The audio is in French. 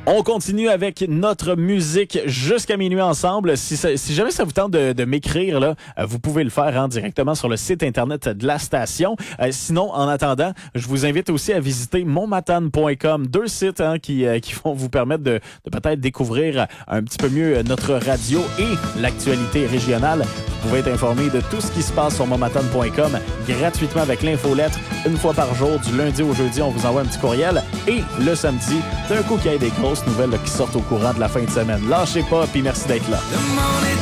On continue avec notre musique jusqu'à minuit ensemble. Si jamais ça vous tente de m'écrire, là, vous pouvez le faire directement sur le site Internet de la station. Sinon, en attendant, je vous invite aussi à visiter monmatane.com. 2 sites qui vont vous permettre de peut-être découvrir un petit peu mieux notre radio et l'actualité régionale. Vous pouvez être informé de tout ce qui se passe sur monmatane.com gratuitement avec l'infolettre. Une fois par jour, du lundi au jeudi, on vous envoie un petit courriel. Et le samedi, d'un coup qu'il y ait des grosses nouvelles qui sortent au courant de la fin de semaine. Lâchez pas, puis merci d'être là. Le monde est